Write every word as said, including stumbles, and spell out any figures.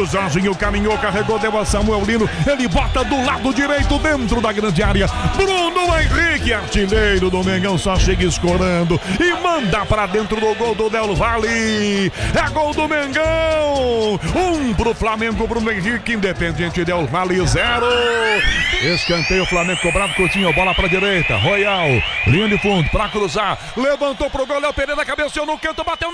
cruzagem, o caminhou, carregou, deu a Samuel Lino. Ele bota do lado direito dentro da grande área. Bruno Henrique, artilheiro do Mengão, só chega escorando e manda pra dentro do gol do Del Valle. É gol do Mengão. Um pro Flamengo, Bruno Henrique, Independente Del Valle zero. Escanteio, Flamengo cobrado, Coutinho, bola pra direita. Royal, linha de fundo pra cruzar. Levantou pro gol, Léo Pereira, cabeceou no canto, bateu na